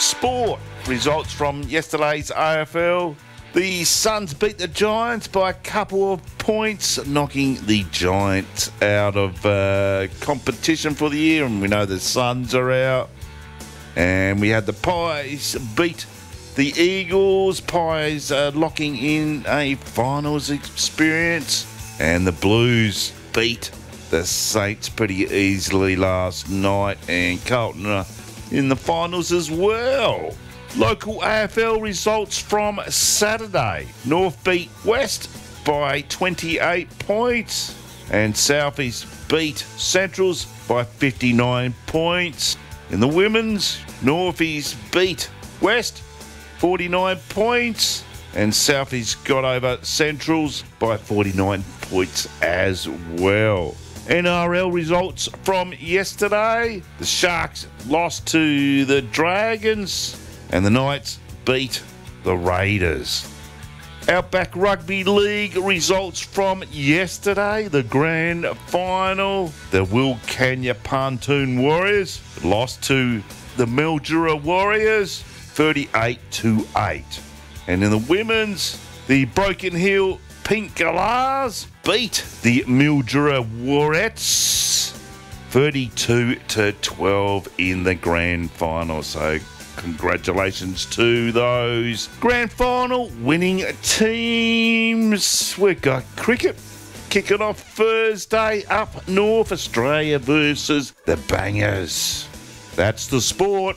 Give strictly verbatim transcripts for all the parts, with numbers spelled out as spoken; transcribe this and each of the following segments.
Sport. Results from yesterday's A F L. The Suns beat the Giants by a couple of points, knocking the Giants out of uh, competition for the year. And we know the Suns are out. And we had the Pies beat the Eagles. Pies uh, locking in a finals experience. And the Blues beat the Saints pretty easily last night. And Carlton are in the finals as well. Local A F L results from Saturday. North beat West by twenty-eight points. And Southeast beat Centrals by fifty-nine points. In the women's, Northeast beat West forty-nine points. And Southeast got over Centrals by forty-nine points as well. N R L results from yesterday. The Sharks lost to the Dragons. And the Knights beat the Raiders. Outback Rugby League results from yesterday. The grand final. The Wilcannia Pontoon Warriors lost to the Mildura Warriors thirty-eight to eight. And in the women's, the Broken Hill Pink Galahs beat the Mildura Warettes thirty-two to twelve in the grand final. So congratulations to those grand final winning teams. We've got cricket kicking off Thursday up north. Australia versus the Bangers. That's the sport.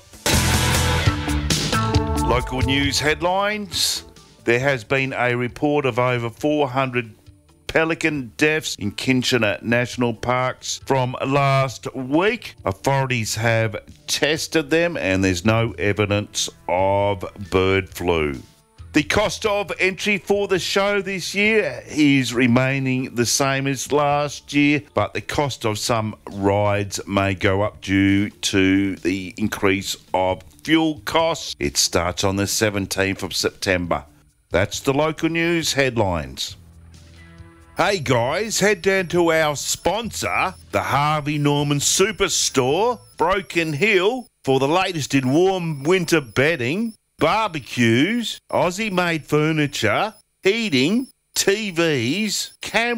Local news headlines. There has been a report of over four hundred pelican deaths in Kinchina National Parks from last week. Authorities have tested them and there's no evidence of bird flu. The cost of entry for the show this year is remaining the same as last year, but the cost of some rides may go up due to the increase of fuel costs. It starts on the seventeenth of September. That's the local news headlines. Hey guys, head down to our sponsor, the Harvey Norman Superstore, Broken Hill, for the latest in warm winter bedding, barbecues, Aussie-made furniture, heating, T Vs, cameras,